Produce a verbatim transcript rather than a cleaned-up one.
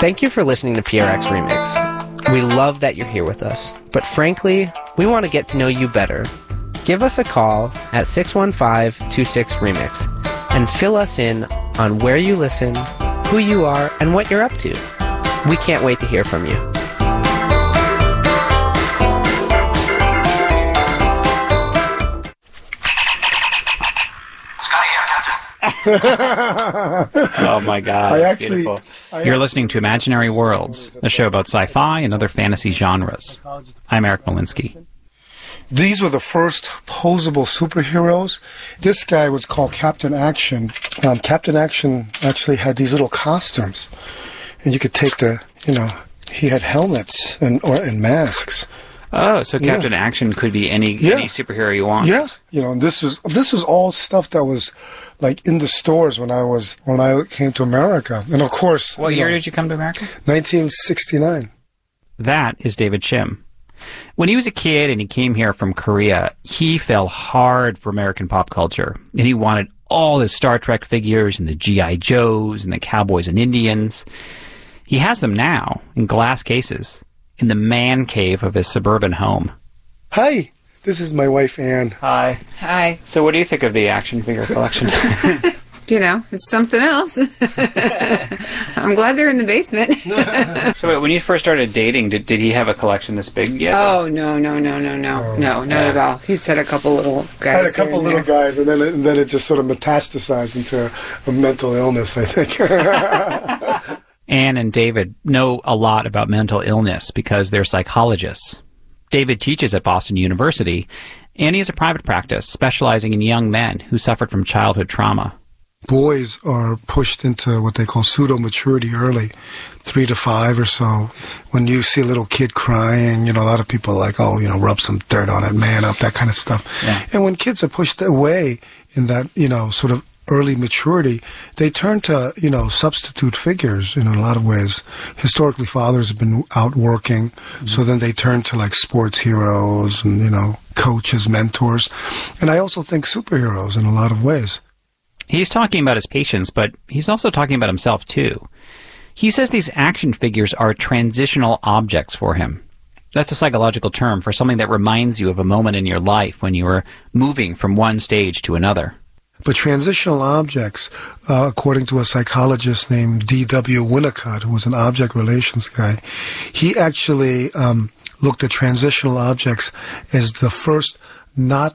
Thank you for listening to P R X Remix. We love that you're here with us, but frankly, we want to get to know you better. Give us a call at six one five, two six, remix and fill us in on where you listen, who you are, and what you're up to. We can't wait to hear from you. Oh my God, I that's actually, beautiful. I You're listening to Imaginary Worlds, a show about sci-fi and other fantasy genres. I'm Eric Malinsky. These were the first posable superheroes. This guy was called Captain Action. Um, Captain Action actually had these little costumes, and you could take the, you know, he had helmets and or and masks. Oh, so Captain Yeah. Action could be any Yeah. any superhero you want. Yeah, you know, and this was this was all stuff that was like in the stores when I was when I came to America, and of course, What you year know, did you come to America? nineteen sixty-nine. That is David Shim. When he was a kid and he came here from Korea, he fell hard for American pop culture, and he wanted all the Star Trek figures and the G I. Joes and the Cowboys and Indians. He has them now in glass cases in the man cave of his suburban home. Hi, this is my wife Anne. Hi. Hi. So what do you think of the action figure collection? You know, it's something else. I'm glad they're in the basement. So wait, when you first started dating, did, did he have a collection this big yet? Oh, no, no, no, no, no. No, not Yeah. at all. He's had a couple little guys. I had a here couple and little there. guys, and then it, and then it just sort of metastasized into a mental illness, I think. Anne and David know a lot about mental illness because they're psychologists. David teaches at Boston University, and he has a private practice specializing in young men who suffered from childhood trauma. Boys are pushed into what they call pseudo-maturity early, three to five or so. When you see a little kid crying, you know, a lot of people are like, oh, you know, rub some dirt on it, man up, that kind of stuff. Yeah. And when kids are pushed away in that, you know, sort of early maturity, they turn to, you know, substitute figures in a lot of ways. Historically, fathers have been out working, mm-hmm. so then they turn to like sports heroes and, you know, coaches, mentors. And I also think superheroes in a lot of ways. He's talking about his patients, but he's also talking about himself, too. He says these action figures are transitional objects for him. That's a psychological term for something that reminds you of a moment in your life when you were moving from one stage to another. But transitional objects, uh, according to a psychologist named D W Winnicott, who was an object relations guy, he actually um, looked at transitional objects as the first not